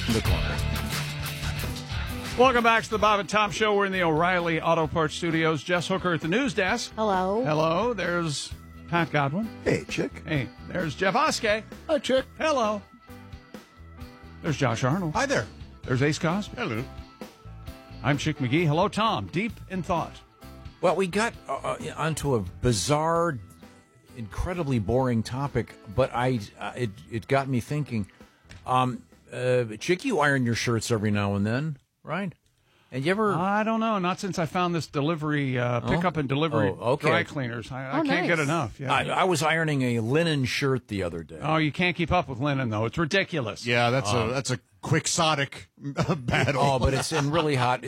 in the corner. Welcome back to the Bob and Tom Show. We're in the O'Reilly Auto Parts Studios. Jess Hooker at the news desk. Hello. Hello. There's Pat Godwin. Hey, Chick. Hey. There's Jeff Oskey. Hi, Chick. Hello. There's Josh Arnold. Hi there. There's Ace Cosby. Hello. I'm Chick McGee. Hello, Tom. Deep in thought. Well, we got onto a bizarre, incredibly boring topic, but it got me thinking. Chick, you iron your shirts every now and then, right? And you ever? I don't know. Not since I found this delivery, pickup and delivery dry cleaners. I can't get enough. Yeah. I was ironing a linen shirt the other day. Oh, you can't keep up with linen, though. It's ridiculous. Yeah, that's a quixotic battle. Oh, but it's in really hot.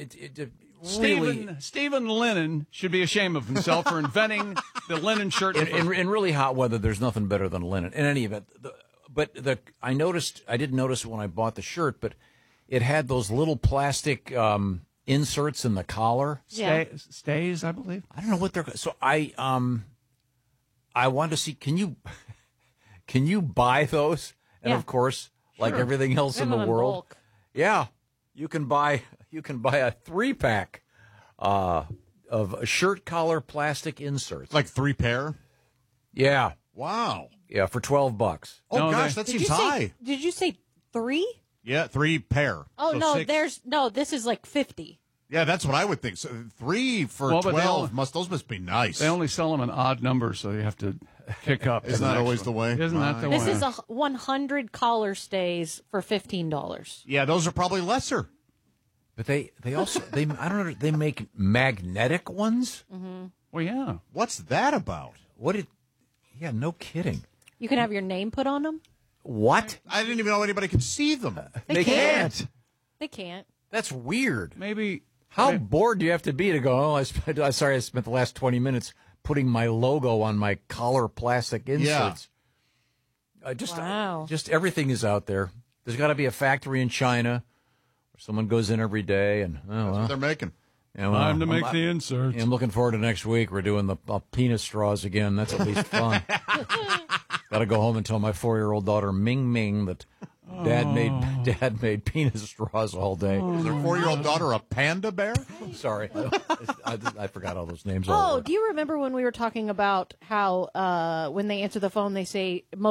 Stephen Lennon should be ashamed of himself for inventing the linen shirt. In really hot weather, there's nothing better than linen. In any event, I didn't notice it when I bought the shirt, but it had those little plastic inserts in the collar. Stays, I believe. I don't know what they're. So I wanted to see. Can you buy those? And of course, like everything else in the world, bulk. yeah, you can buy a 3-pack of shirt collar plastic inserts. Like 3 pair? Yeah, Wow. yeah, for $12. Oh, No, gosh, that seems high. Did you say 3? Yeah, 3 pair. Oh, So no, 6. this is like 50. Yeah, that's what I would think. So 3 for Well, but 12, those must be nice. They only sell them in odd numbers, so you have to kick up. Isn't that always the way? Isn't that the way? This is 100 collar stays for $15. Yeah, those are probably lesser. But they also I don't know, they make magnetic ones. Well, yeah. What's that about? Yeah, no kidding. You can have your name put on them? What? I didn't even know anybody could see them. They can't. They can't. That's weird. Maybe. How bored do you have to be to go, I spent the last 20 minutes putting my logo on my collar plastic inserts. Wow. Just everything is out there. There's got to be a factory in China where someone goes in every day and That's what they're making. yeah, well, Time to make the inserts. I'm looking forward to next week. We're doing the penis straws again. That's at least fun. Got to go home and tell my 4-year-old daughter Ming Ming that Dad made penis straws all day. Is their 4-year-old daughter a panda bear? Sorry, I forgot all those names. Oh, do you remember when we were talking about how when they answer the phone, they say